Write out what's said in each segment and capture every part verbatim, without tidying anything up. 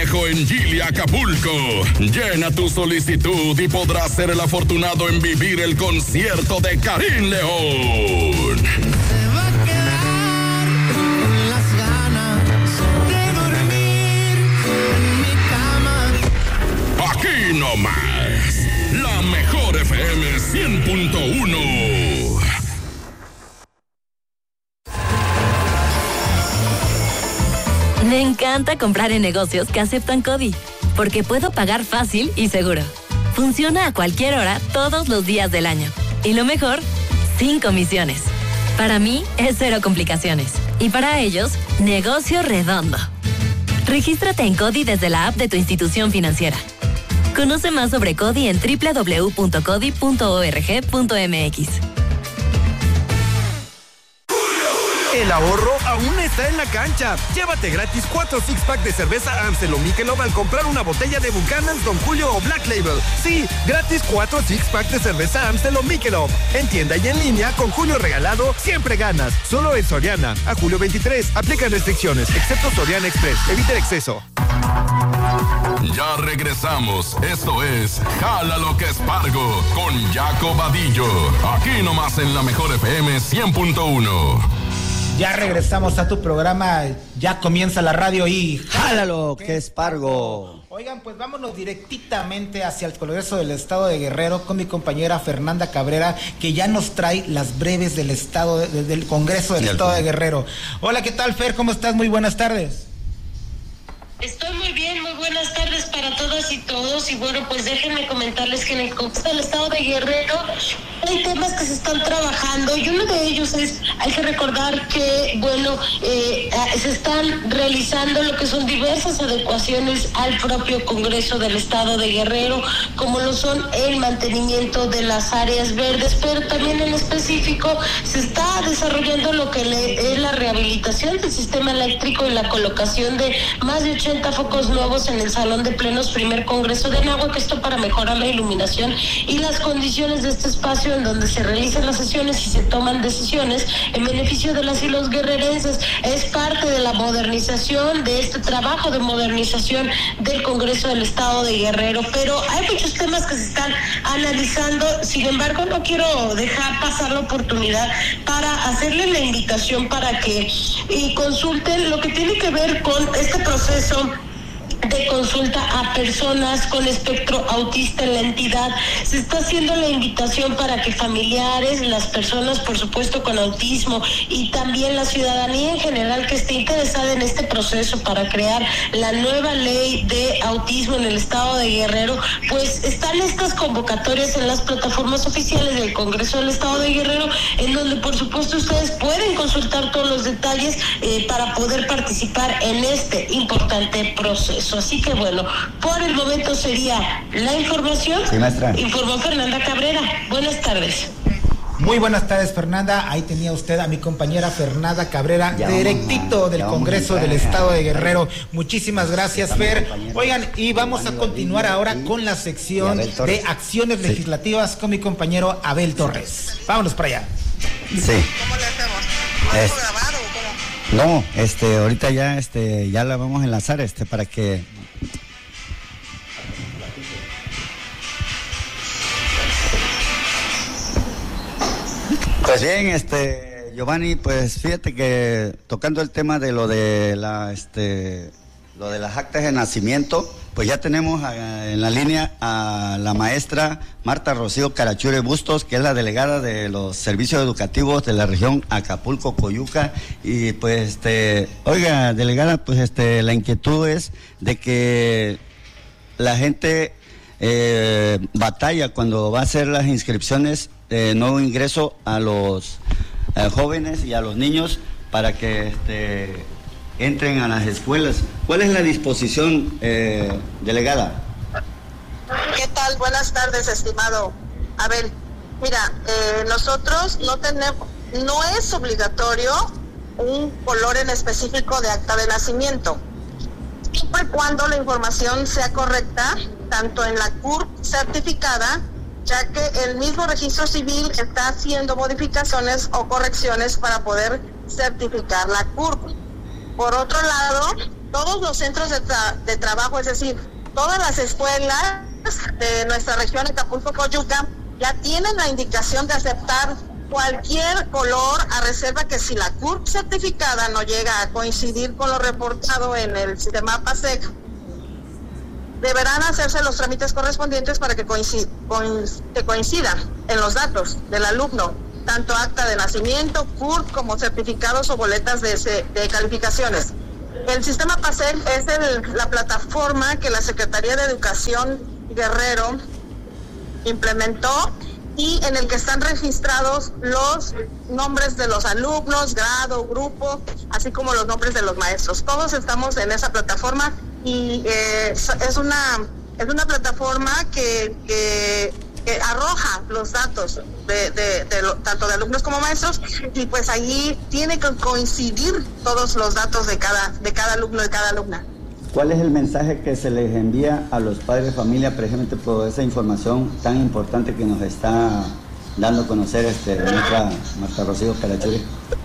Complejo en Gili, Acapulco. Llena tu solicitud y podrás ser el afortunado en vivir el concierto de Karim León. Se va a quedar con las ganas de dormir en mi cama. Aquí nomás, la mejor F M cien punto uno. Me encanta comprar en negocios que aceptan CODI, porque puedo pagar fácil y seguro. Funciona a cualquier hora, todos los días del año. Y lo mejor, sin comisiones. Para mí, es cero complicaciones. Y para ellos, negocio redondo. Regístrate en CODI desde la app de tu institución financiera. Conoce más sobre CODI en doble u doble u doble u punto codi punto org punto m x. El ahorro aún está en la cancha. Llévate gratis cuatro six pack de cerveza Amstel o Michelob al comprar una botella de Buchanan's, Don Julio o Black Label. Sí, gratis cuatro six pack de cerveza Amstel o Michelob. En tienda y en línea, con Julio regalado, siempre ganas. Solo en Soriana. A julio veintitrés. Aplican restricciones, excepto Soriana Express. Evita el exceso. Ya regresamos. Esto es Jala lo que es Pargo con Jaco Vadillo. Aquí nomás en la mejor F M cien punto uno. Ya regresamos a tu programa, ya comienza la radio y jálalo que es Pargo. Oigan, pues vámonos directamente hacia el Congreso del Estado de Guerrero con mi compañera Fernanda Cabrera, que ya nos trae las breves del Estado de, del Congreso del Estado de Guerrero. Hola, ¿qué tal, Fer? ¿Cómo estás? Muy buenas tardes. Estoy muy bien, muy buenas tardes para todas y todos. Y bueno, pues déjenme comentarles que en el Congreso del Estado de Guerrero hay temas que se están trabajando y uno de ellos es, hay que recordar que, bueno, eh, se están realizando lo que son diversas adecuaciones al propio Congreso del Estado de Guerrero, como lo son el mantenimiento de las áreas verdes, pero también en específico se está desarrollando lo que le, es la rehabilitación del sistema eléctrico y la colocación de más de ochenta focos nuevos en el Salón de Plenos Primer Congreso de Anáhuac, esto para mejorar la iluminación y las condiciones de este espacio en donde se realizan las sesiones y se toman decisiones en beneficio de las y los guerrerenses. Es parte de la modernización, de este trabajo de modernización del Congreso del Estado de Guerrero, pero hay muchos temas que se están analizando. Sin embargo, no quiero dejar pasar la oportunidad para hacerle la invitación para que y consulten lo que tiene que ver con este proceso de consulta a personas con espectro autista en la entidad. Se está haciendo la invitación para que familiares, las personas por supuesto con autismo y también la ciudadanía en general que esté interesada en este proceso para crear la nueva ley de autismo en el estado de Guerrero, pues están estas convocatorias en las plataformas oficiales del Congreso del Estado de Guerrero, en donde por supuesto ustedes pueden consultar todos los detalles eh, para poder participar en este importante proceso. Así que bueno, por el momento sería la información. Sí, maestra. Informó Fernanda Cabrera. Buenas tardes. Muy buenas tardes, Fernanda. Ahí tenía usted a mi compañera Fernanda Cabrera, ya directito vamos, del Congreso del Estado de Guerrero. Muchísimas gracias, Fer. Oigan, y vamos a continuar ahora con la sección de acciones legislativas con mi compañero Abel Torres. Vámonos para allá. Sí. ¿Cómo le hacemos? ¿Lo hemos grabado o cómo? No, este, ahorita ya, este, ya la vamos a enlazar, este, para que. Pues bien, este, Giovanni, pues fíjate que tocando el tema de lo de la, este, lo de las actas de nacimiento, pues ya tenemos a, en la línea a la maestra Marta Rocío Carachure Bustos, que es la delegada de los servicios educativos de la región Acapulco-Coyuca. Y pues, este, oiga, delegada, pues este, la inquietud es de que la gente eh, batalla cuando va a hacer las inscripciones de nuevo ingreso a los eh, jóvenes y a los niños para que este, entren a las escuelas. ¿Cuál es la disposición, eh, delegada? ¿Qué tal? Buenas tardes, estimado Abel. Mira, eh, nosotros no tenemos, no es obligatorio un color en específico de acta de nacimiento, siempre y cuando la información sea correcta, tanto en la C U R P certificada, ya que el mismo registro civil está haciendo modificaciones o correcciones para poder certificar la C U R P. Por otro lado, todos los centros de, tra- de trabajo, es decir, todas las escuelas de nuestra región Acapulco Coyuca ya tienen la indicación de aceptar cualquier color, a reserva que si la C U R P certificada no llega a coincidir con lo reportado en el sistema PASEC, deberán hacerse los trámites correspondientes para que, coincid- coinc- que coincidan en los datos del alumno, tanto acta de nacimiento, C U R P, como certificados o boletas de, ese, de calificaciones. El sistema PASEC es el, la plataforma que la Secretaría de Educación Guerrero implementó y en el que están registrados los nombres de los alumnos, grado, grupo, así como los nombres de los maestros. Todos estamos en esa plataforma y eh, es una es una plataforma que, que, que arroja los datos de, de, de lo, tanto de alumnos como maestros, y pues ahí tiene que coincidir todos los datos de cada de cada alumno, de cada alumna. ¿Cuál es el mensaje que se les envía a los padres de familia, precisamente por esa información tan importante que nos está dando a conocer este, nuestra Marta Rocío Carachure?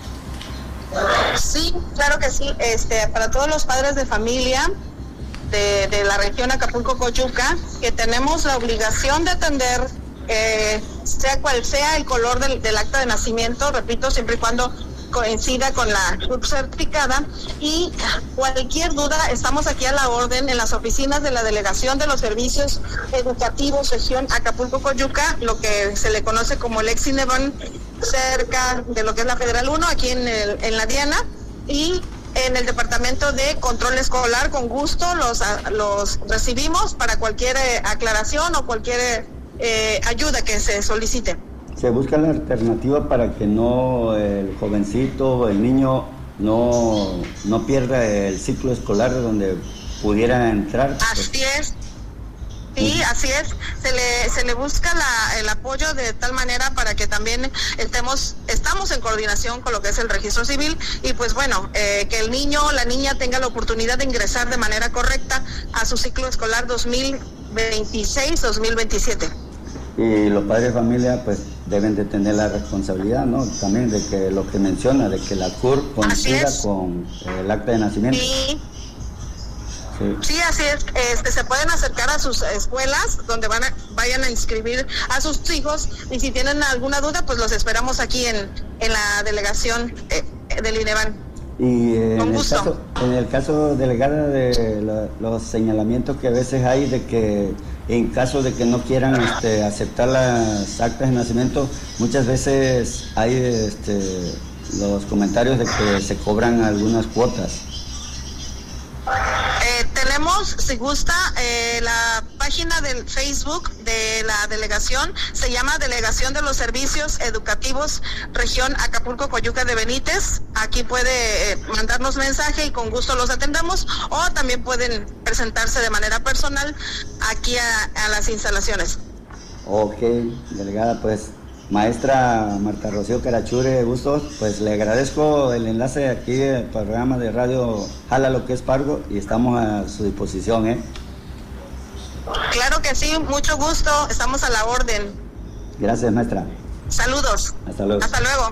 Sí, claro que sí. Este, para todos los padres de familia de, de la región Acapulco Coyuca, que tenemos la obligación de atender, eh, sea cual sea el color del, del acta de nacimiento, repito, siempre y cuando coincida con la C U R P certificada, y cualquier duda, estamos aquí a la orden en las oficinas de la Delegación de los Servicios Educativos Región Acapulco Coyuca, lo que se le conoce como el Ex-Cineban, cerca de lo que es la Federal uno, aquí en, el, en la Diana, y en el Departamento de Control Escolar, con gusto los, los recibimos para cualquier eh, aclaración o cualquier eh, ayuda que se solicite. Se busca la alternativa para que no el jovencito, el niño, no, no pierda el ciclo escolar donde pudiera entrar. Así es. Sí, así es. Se le se le busca la, el apoyo de tal manera para que también estemos estamos en coordinación con lo que es el registro civil y pues bueno, eh, que el niño o la niña tenga la oportunidad de ingresar de manera correcta a su ciclo escolar dos mil veintiséis dos mil veintisiete. Y los padres de familia pues deben de tener la responsabilidad, ¿no? También de que lo que menciona, de que la C U R P coincida con el acta de nacimiento. Sí. Sí. Sí, así es. Este, se pueden acercar a sus escuelas donde van a, vayan a inscribir a sus hijos, y si tienen alguna duda, pues los esperamos aquí en, en la delegación eh, del INEVAN. Y eh, Con en, el gusto. caso, en el caso, delegada, de la, los señalamientos que a veces hay de que en caso de que no quieran este, aceptar las actas de nacimiento, muchas veces hay este, los comentarios de que se cobran algunas cuotas. Eh, tenemos, si gusta, eh, la página del Facebook de la delegación, se llama Delegación de los Servicios Educativos Región Acapulco Coyuca de Benítez. Aquí puede eh, mandarnos mensaje y con gusto los atendemos, o también pueden presentarse de manera personal aquí a, a las instalaciones. Ok, delegada, pues maestra Marta Rocío Carachure Bustos, pues le agradezco el enlace aquí al programa de radio Jala lo que es Pargo, y estamos a su disposición, ¿eh? Claro que sí, mucho gusto, estamos a la orden. Gracias, maestra. Saludos. Hasta luego. Hasta luego.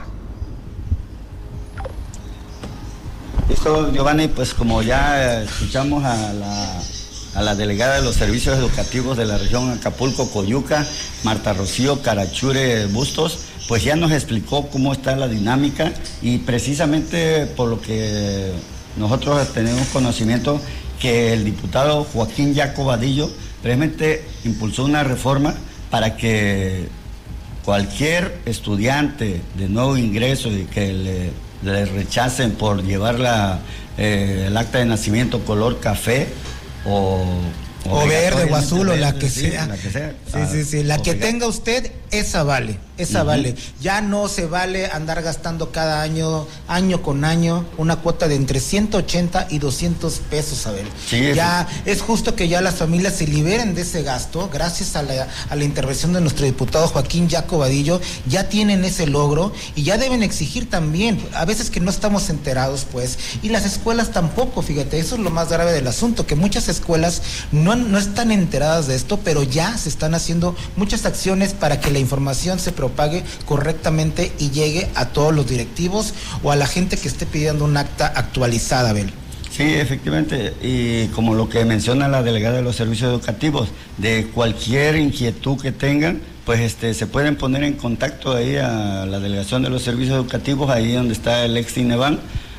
Listo, Giovanni, pues como ya escuchamos a la, a la delegada de los servicios educativos de la región Acapulco Coyuca, Marta Rocío Carachure Bustos, pues ya nos explicó cómo está la dinámica, y precisamente por lo que nosotros tenemos conocimiento, que el diputado Joaquín Jaco Vadillo realmente impulsó una reforma para que cualquier estudiante de nuevo ingreso y que le, le rechacen por llevar la, eh, el acta de nacimiento color café o, o verde o azul o la que sí, sea. La que sea. Sí, sí, sí. La que tenga usted, esa vale. Esa Uh-huh. vale. Ya no se vale andar gastando cada año, año con año, una cuota de entre ciento ochenta y doscientos pesos, Abel. Sí, ya es justo que ya las familias se liberen de ese gasto, gracias a la, a la intervención de nuestro diputado Joaquín Jaco Vadillo. Ya tienen ese logro y ya deben exigir también, a veces que no estamos enterados, pues, y las escuelas tampoco, fíjate, eso es lo más grave del asunto, que muchas escuelas no, no están enteradas de esto, pero ya se están haciendo muchas acciones para que la información se propague correctamente y llegue a todos los directivos o a la gente que esté pidiendo un acta actualizada, Abel. Sí, Sí, efectivamente, y como lo que menciona la delegada de los servicios educativos, de cualquier inquietud que tengan, pues este se pueden poner en contacto ahí a la delegación de los servicios educativos, ahí donde está el ex Cineban,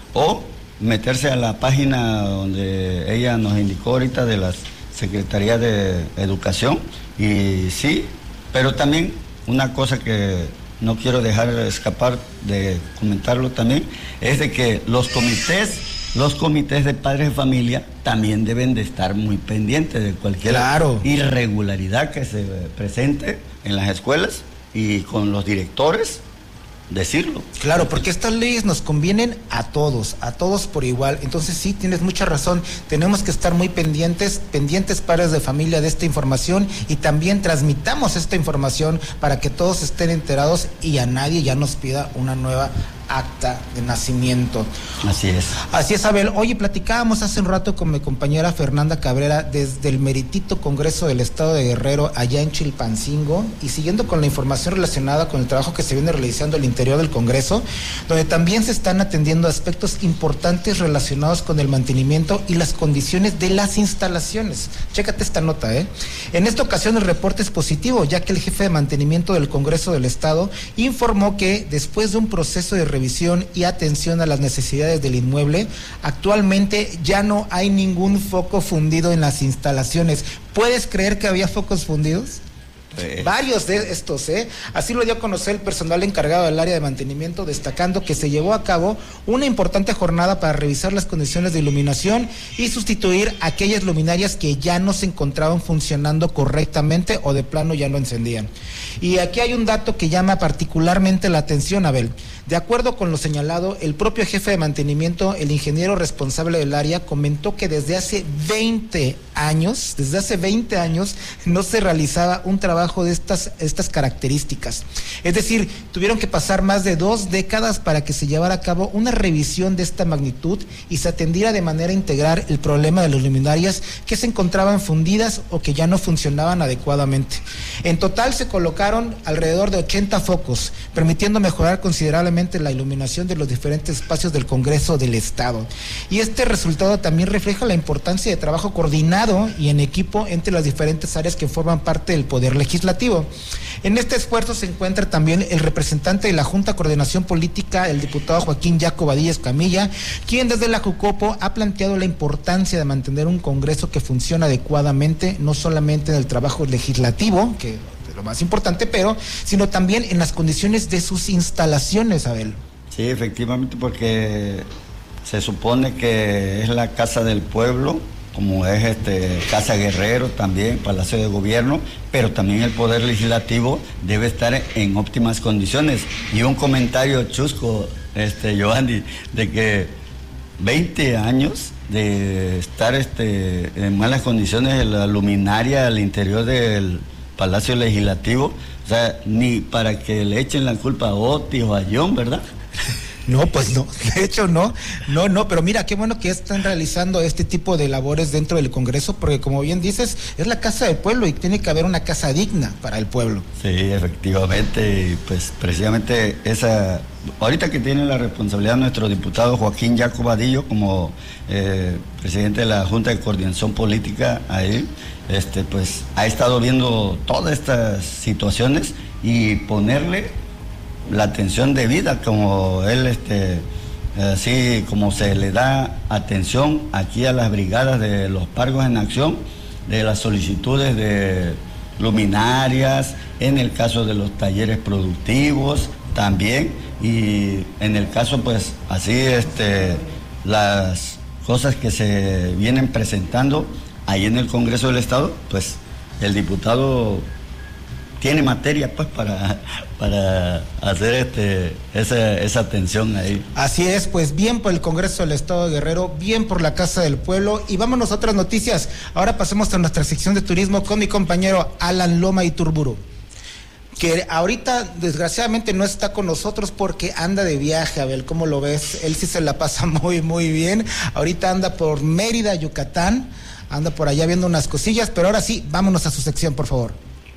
o meterse a la página donde ella nos indicó ahorita de la Secretaría de Educación, y sí, pero también una cosa que no quiero dejar escapar de comentarlo también, es de que los comités, los comités de padres de familia también deben de estar muy pendientes de cualquier claro. irregularidad que se presente en las escuelas, y con los directores decirlo. Claro, porque estas leyes nos convienen a todos, a todos por igual. Entonces sí, tienes mucha razón, tenemos que estar muy pendientes, pendientes padres de familia de esta información, y también transmitamos esta información para que todos estén enterados y a nadie ya nos pida una nueva acta de nacimiento. Así es. Así es, Abel. Oye, platicábamos hace un rato con mi compañera Fernanda Cabrera desde el meritito Congreso del Estado de Guerrero, allá en Chilpancingo, y siguiendo con la información relacionada con el trabajo que se viene realizando al interior del Congreso, donde también se están atendiendo aspectos importantes relacionados con el mantenimiento y las condiciones de las instalaciones. Chécate esta nota, ¿eh? En esta ocasión el reporte es positivo, ya que el jefe de mantenimiento del Congreso del Estado informó que después de un proceso de revisión y atención a las necesidades del inmueble, actualmente ya no hay ningún foco fundido en las instalaciones. ¿Puedes creer que había focos fundidos? Sí. Varios de estos, ¿eh? Así lo dio a conocer el personal encargado del área de mantenimiento, destacando que se llevó a cabo una importante jornada para revisar las condiciones de iluminación y sustituir aquellas luminarias que ya no se encontraban funcionando correctamente o de plano ya no encendían. Y aquí hay un dato que llama particularmente la atención, Abel. De acuerdo con lo señalado, el propio jefe de mantenimiento, el ingeniero responsable del área, comentó que desde hace veinte años, desde hace veinte años, no se realizaba un trabajo de estas, estas características. Es decir, tuvieron que pasar más de dos décadas para que se llevara a cabo una revisión de esta magnitud y se atendiera de manera integral el problema de las luminarias que se encontraban fundidas o que ya no funcionaban adecuadamente. En total se colocaron alrededor de ochenta focos, permitiendo mejorar considerablemente la iluminación de los diferentes espacios del Congreso del Estado. Y este resultado también refleja la importancia de trabajo coordinado y en equipo entre las diferentes áreas que forman parte del Poder Legislativo. En este esfuerzo se encuentra también el representante de la Junta de Coordinación Política, el diputado Joaquín Jaco Badilla Escamilla, quien desde la Jucopo ha planteado la importancia de mantener un Congreso que funcione adecuadamente, no solamente en el trabajo legislativo, que lo más importante, pero sino también en las condiciones de sus instalaciones, Abel. Sí, efectivamente, porque se supone que es la casa del pueblo, como es este Casa Guerrero también, Palacio de Gobierno, pero también el Poder Legislativo debe estar en óptimas condiciones. Y un comentario chusco, este Giovanni, de que veinte años de estar este en malas condiciones la luminaria al interior del Palacio Legislativo, o sea, ni para que le echen la culpa a Otis o a John, ¿verdad? No, pues no, de hecho no, no, no, pero mira, qué bueno que están realizando este tipo de labores dentro del Congreso, porque como bien dices, es la casa del pueblo y tiene que haber una casa digna para el pueblo. Sí, efectivamente, y pues precisamente esa, ahorita que tiene la responsabilidad nuestro diputado Joaquín Jaco Badillo como eh, presidente de la Junta de Coordinación Política ahí, este, pues ha estado viendo todas estas situaciones y ponerle la atención debida, como él, este, así como se le da atención aquí a las brigadas de los Pargos en Acción, de las solicitudes de luminarias, en el caso de los talleres productivos también, y en el caso, pues, así, este, las cosas que se vienen presentando ahí en el Congreso del Estado, pues, el diputado tiene materia pues para, para hacer este esa, esa atención ahí. Así es, pues bien por el Congreso del Estado de Guerrero, bien por la Casa del Pueblo, y vámonos a otras noticias. Ahora pasemos a nuestra sección de turismo con mi compañero Alan Loma Iturburu, que ahorita desgraciadamente no está con nosotros porque anda de viaje. Abel, ¿cómo lo ves? Él sí se la pasa muy muy bien, ahorita anda por Mérida, Yucatán, anda por allá viendo unas cosillas, pero ahora sí, vámonos a su sección, por favor.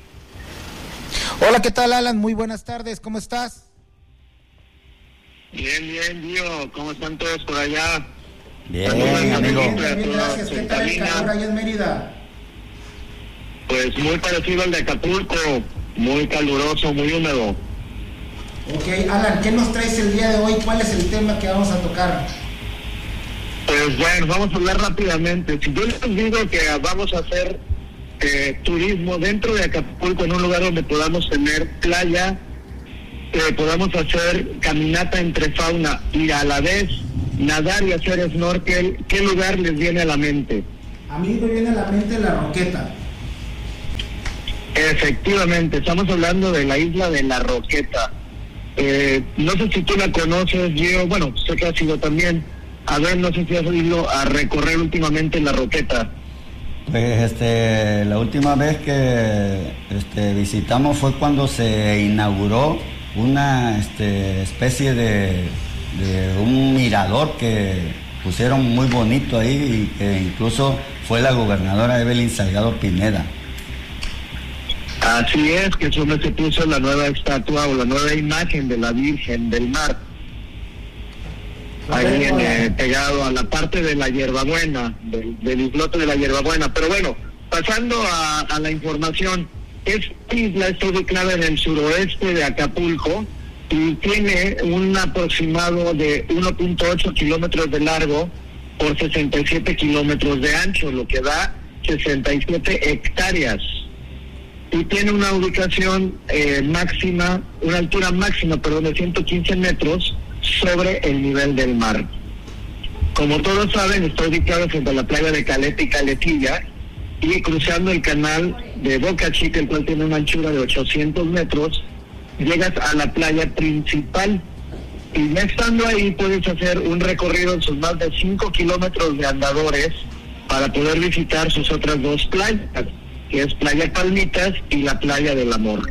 Hola, ¿qué tal, Alan? Muy buenas tardes, ¿cómo estás? Bien, bien, Gio, ¿cómo están todos por allá? Bien, Saludos, amigo. Bien, bien, gracias. ¿Qué tal el calor allá en Mérida? Pues muy parecido al de Acapulco, muy caluroso, muy húmedo. Ok, Alan, ¿qué nos traes el día de hoy? ¿Cuál es el tema que vamos a tocar? Pues bueno, vamos a hablar rápidamente. Si yo les digo que vamos a hacer eh, turismo dentro de Acapulco, en un lugar donde podamos tener playa, eh, podamos hacer caminata entre fauna y a la vez nadar y hacer snorkel, ¿qué lugar les viene a la mente? A mí me viene a la mente La Roqueta. Efectivamente, estamos hablando de la isla de La Roqueta. Eh, no sé si tú la conoces, yo, bueno, sé que has ido también. A ver, no sé si has ido a recorrer últimamente La Roqueta. Pues este, la última vez que este, visitamos fue cuando se inauguró una este, especie de, de un mirador que pusieron muy bonito ahí y que incluso fue la gobernadora Evelyn Salgado Pineda. Así es, que es donde se puso la nueva estatua o la nueva imagen de la Virgen del Mar. Ahí viene pegado a la parte de la hierbabuena, del, del islote de la hierbabuena. Pero bueno, pasando a, a la información, esta isla está ubicada en el suroeste de Acapulco y tiene un aproximado de uno punto ocho kilómetros de largo por sesenta y siete kilómetros de ancho, lo que da sesenta y siete hectáreas. Y tiene una ubicación eh, máxima, una altura máxima, perdón, de ciento quince metros sobre el nivel del mar. Como todos saben, está ubicado frente a la playa de Caleta y Caletilla y cruzando el canal de Boca Chica, el cual tiene una anchura de ochocientos metros, llegas a la playa principal y ya estando ahí puedes hacer un recorrido en sus más de cinco kilómetros de andadores para poder visitar sus otras dos playas, que es Playa Palmitas y la Playa del Amor.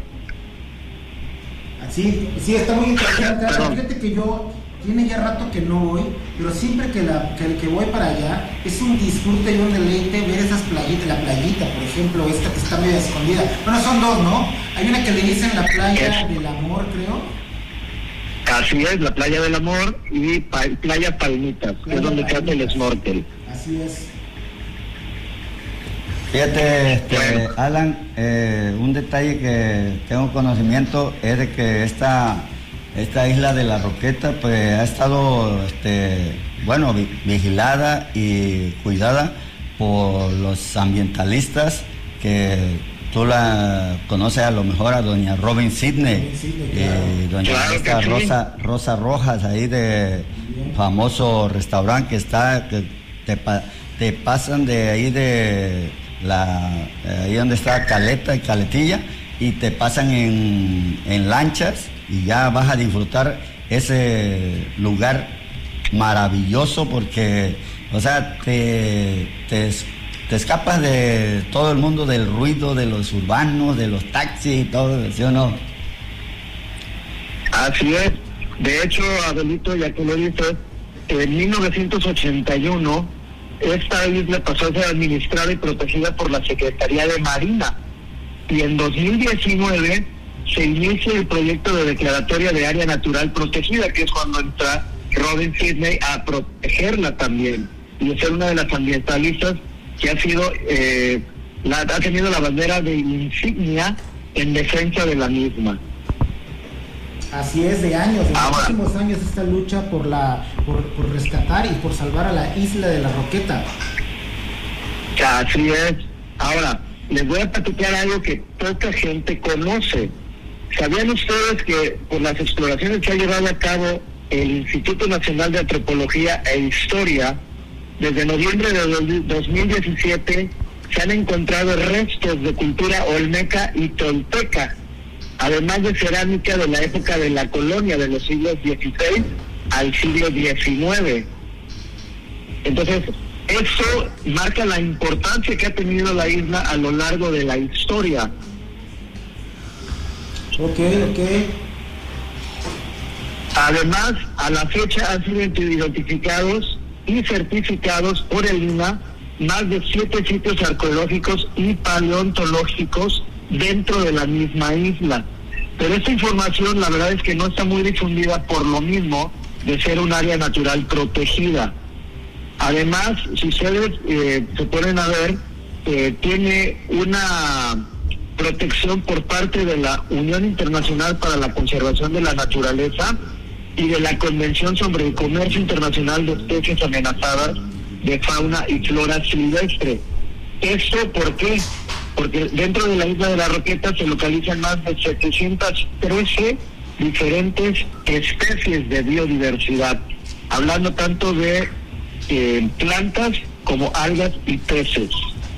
Sí, sí, está muy interesante. Perdón. Fíjate que yo tiene ya rato que no voy, pero siempre que, la, que, que voy para allá es un disfrute y un deleite ver esas playitas, la playita, por ejemplo, esta que está medio escondida. Bueno, son dos, ¿no? Hay una que le dicen la Playa del Amor, creo. Así es, la Playa del Amor y pa Playa Palmitas, que Playa es donde se hace el Palmitas. snorkel. Así es. Fíjate, este, Bueno. Alan, eh, un detalle que tengo conocimiento es de que esta, esta isla de La Roqueta pues ha estado, este, bueno, vi- vigilada y cuidada por los ambientalistas que tú la conoces a lo mejor a doña Robin Sidney Robin Sidney, y claro. doña Claro que esta sí. Rosa, Rosa Rojas ahí de famoso restaurante que está, que te, pa- te pasan de ahí de la, eh, ahí donde está Caleta y Caletilla y te pasan en, en lanchas y ya vas a disfrutar ese lugar maravilloso porque, o sea, te, te, es- te escapas de todo el mundo del ruido de los urbanos, de los taxis y todo, ¿sí o no? Así es. De hecho, Abelito, ya que lo dices, en mil novecientos ochenta y uno esta isla pasó a ser administrada y protegida por la Secretaría de Marina. Y en dos mil diecinueve se inicia el proyecto de declaratoria de área natural protegida, que es cuando entra Robin Sidney a protegerla también y a ser una de las ambientalistas que ha sido eh, la, ha tenido la bandera de insignia en defensa de la misma. Así es, de años, de Ahora. muchísimos años esta lucha por la por, por rescatar y por salvar a la isla de La Roqueta. Así es. Ahora, les voy a platicar algo que poca gente conoce. ¿Sabían ustedes que por las exploraciones que ha llevado a cabo el Instituto Nacional de Antropología e Historia, desde noviembre de dos mil diecisiete se han encontrado restos de cultura olmeca y tolteca, además de cerámica de la época de la colonia, de los siglos dieciséis al siglo diecinueve? Entonces, eso marca la importancia que ha tenido la isla a lo largo de la historia. Ok, ok. Además, a la fecha han sido identificados y certificados por el I N A más de siete sitios arqueológicos y paleontológicos dentro de la misma isla. Pero esta información la verdad es que no está muy difundida por lo mismo de ser un área natural protegida. Además, si ustedes eh, se ponen a ver, eh, tiene una protección por parte de la Unión Internacional para la Conservación de la Naturaleza y de la Convención sobre el Comercio Internacional de Especies Amenazadas de Fauna y Flora Silvestre. ¿Esto por qué? Porque dentro de la isla de La Roqueta se localizan más de setecientas trece diferentes especies de biodiversidad, hablando tanto de eh, plantas como algas y peces.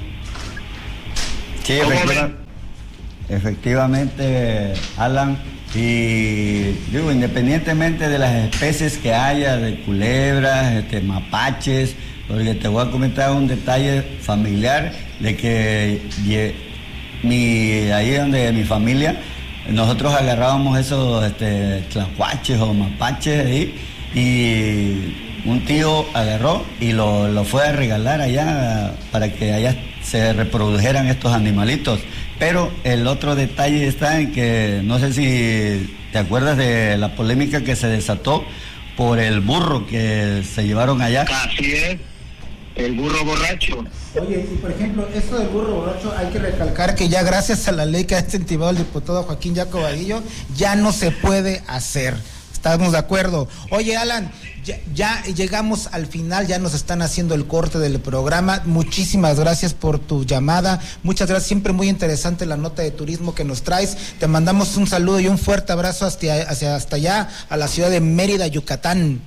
Sí, efectiva, efectivamente, Alan, y digo, independientemente de las especies que haya, de culebras, este, mapaches, porque te voy a comentar un detalle familiar de que ye, mi, ahí donde mi familia, nosotros agarrábamos esos este, tlacuaches o mapaches ahí, y un tío agarró y lo, lo fue a regalar allá para que allá se reprodujeran estos animalitos. Pero el otro detalle está en que, no sé si te acuerdas de la polémica que se desató por el burro que se llevaron allá. Así es, el burro borracho. Oye, y por ejemplo, esto del burro borracho, hay que recalcar que ya gracias a la ley que ha incentivado el diputado Joaquín Jaco Vadillo, ya no se puede hacer. Estamos de acuerdo. Oye, Alan, ya, ya llegamos al final, ya nos están haciendo el corte del programa. Muchísimas gracias por tu llamada. Muchas gracias, siempre muy interesante la nota de turismo que nos traes. Te mandamos un saludo y un fuerte abrazo hacia, hacia hasta allá, a la ciudad de Mérida, Yucatán.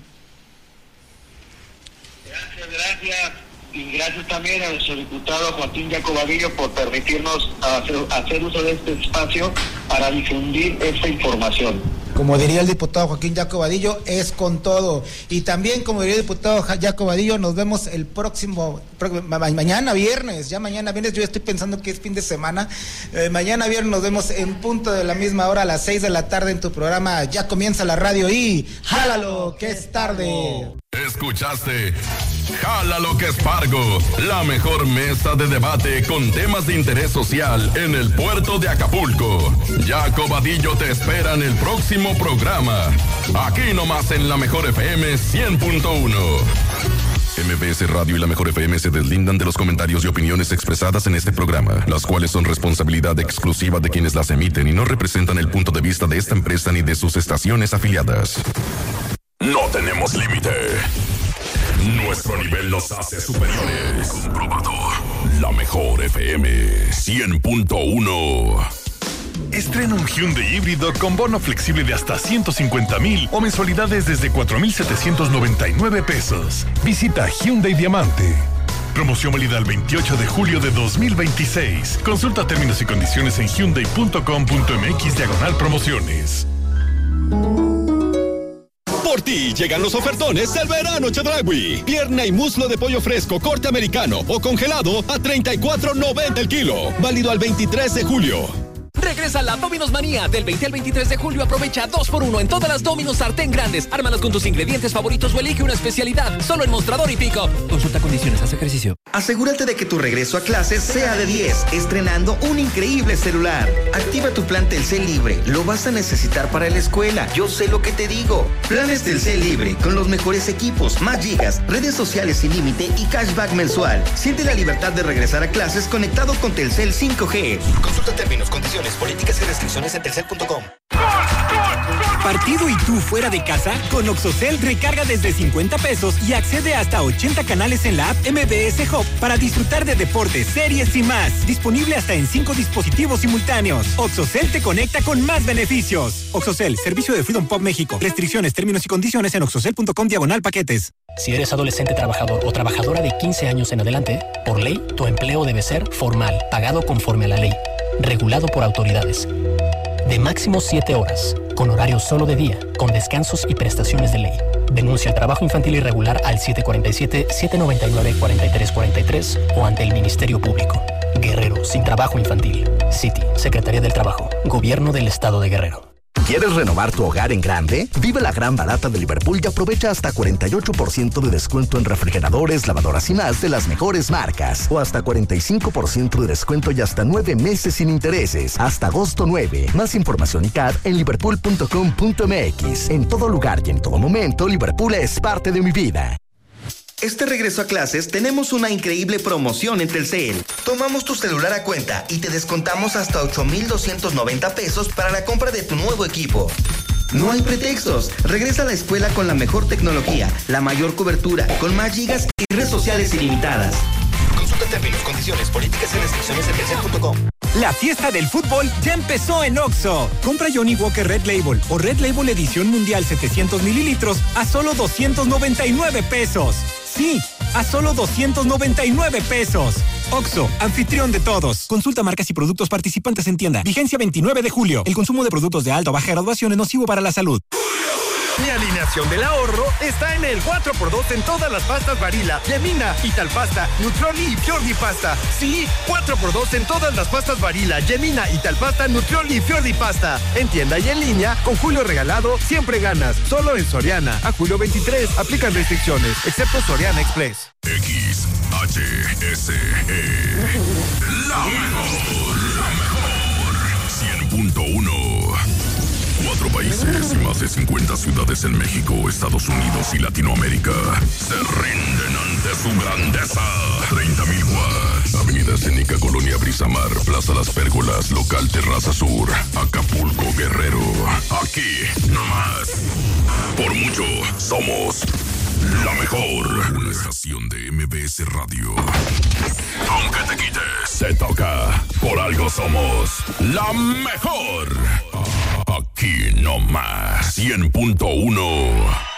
Gracias, gracias. Y gracias también a nuestro diputado Joaquín Jaco Vadillo por permitirnos hacer, hacer uso de este espacio para difundir esta información. Como diría el diputado Joaquín Jaco Vadillo, es con todo. Y también, como diría el diputado Jaco Vadillo, nos vemos el próximo, ma mañana viernes, ya mañana viernes, yo estoy pensando que es fin de semana, eh, mañana viernes nos vemos en punto de la misma hora, a las seis de la tarde en tu programa Ya Comienza la Radio y ¡jálalo que es tarde! Escuchaste Jálalo que es Pargo, la mejor mesa de debate con temas de interés social en el puerto de Acapulco. Jaco Vadillo te espera en el próximo programa. Aquí nomás en la Mejor F M cien punto uno. M B S Radio y la Mejor F M se deslindan de los comentarios y opiniones expresadas en este programa, las cuales son responsabilidad exclusiva de quienes las emiten y no representan el punto de vista de esta empresa ni de sus estaciones afiliadas. No tenemos límite. Nuestro nivel nos hace superiores. Comprobado. La Mejor F M cien punto uno. Estrena un Hyundai híbrido con bono flexible de hasta ciento cincuenta mil o mensualidades desde cuatro mil setecientos noventa y nueve pesos. Visita Hyundai Diamante. Promoción válida el veintiocho de julio de dos mil veintiséis. Consulta términos y condiciones en hyundai punto com punto m x diagonal promociones. Por ti llegan los ofertones del verano Chedraui. Pierna y muslo de pollo fresco, corte americano o congelado a treinta y cuatro noventa el kilo. Válido al veintitrés de julio. Regresa la Domino's Manía. Del veinte al veintitrés de julio aprovecha dos por uno en todas las Domino's sartén grandes. Ármalas con tus ingredientes favoritos o elige una especialidad. Solo en Mostrador y Pico. Consulta condiciones, haz ejercicio. Asegúrate de que tu regreso a clases sea de diez, estrenando un increíble celular. Activa tu plan Telcel Libre. Lo vas a necesitar para la escuela. Yo sé lo que te digo. Planes Telcel Libre con los mejores equipos, más gigas, redes sociales sin límite y cashback mensual. Siente la libertad de regresar a clases conectado con Telcel cinco G. Consulta términos, condiciones, políticas y restricciones en telcel punto com. ¿Partido y tú fuera de casa? Con Oxocel recarga desde cincuenta pesos y accede hasta a ochenta canales en la app M B S Hub para disfrutar de deportes, series y más. Disponible hasta en cinco dispositivos simultáneos. Oxocel te conecta con más beneficios. Oxocel, servicio de Freedom Pop México. Restricciones, términos y condiciones en oxocel punto com diagonal paquetes. Si eres adolescente trabajador o trabajadora de quince años en adelante, por ley, tu empleo debe ser formal, pagado conforme a la ley, regulado por autoridades. De máximo siete horas, con horario solo de día, con descansos y prestaciones de ley. Denuncia el trabajo infantil irregular al siete cuatro siete, siete nueve nueve, cuatro tres cuatro tres o ante el Ministerio Público. Guerrero sin trabajo infantil. City, Secretaría del Trabajo, Gobierno del Estado de Guerrero. ¿Quieres renovar tu hogar en grande? Vive la gran barata de Liverpool y aprovecha hasta cuarenta y ocho por ciento de descuento en refrigeradores, lavadoras y más de las mejores marcas. O hasta cuarenta y cinco por ciento de descuento y hasta nueve meses sin intereses. Hasta agosto nueve. Más información y C A D en liverpool punto com punto m x. En todo lugar y en todo momento, Liverpool es parte de mi vida. Este regreso a clases tenemos una increíble promoción en Telcel. Tomamos tu celular a cuenta y te descontamos hasta ocho mil doscientos noventa pesos para la compra de tu nuevo equipo. No hay pretextos. Regresa a la escuela con la mejor tecnología, la mayor cobertura, con más gigas y redes sociales ilimitadas. Consulta términos, condiciones, políticas y restricciones en telcel punto com. La fiesta del fútbol ya empezó en Oxxo. Compra Johnny Walker Red Label o Red Label Edición Mundial setecientos mililitros a solo doscientos noventa y nueve pesos. Sí, a solo doscientos noventa y nueve pesos. Oxxo, anfitrión de todos. Consulta marcas y productos participantes en tienda. Vigencia veintinueve de julio. El consumo de productos de alta o baja graduación es nocivo para la salud. Mi alineación del ahorro está en el cuatro por dos en todas las pastas Barilla, Yemina, Italpasta, Nutrioli y Fiordi Pasta. Sí, cuatro por dos en todas las pastas Barilla, Yemina, Italpasta, Nutrioli y Fiordi Pasta. En tienda y en línea, con Julio Regalado, siempre ganas. Solo en Soriana. A julio veintitrés, aplican restricciones, excepto Soriana Express. X, H, S, E. La mejor, la mejor. cien punto uno. Cuatro países y más de cincuenta ciudades en México, Estados Unidos y Latinoamérica se rinden ante su grandeza. treinta mil watts. Avenida Escénica, Colonia Brisamar, Plaza Las Pérgolas, Local Terraza Sur, Acapulco, Guerrero. Aquí, nomás. Por mucho, somos la mejor. Una estación de M B S Radio. Aunque te quites, se toca. Por algo somos la mejor. Aquí no más. cien punto uno.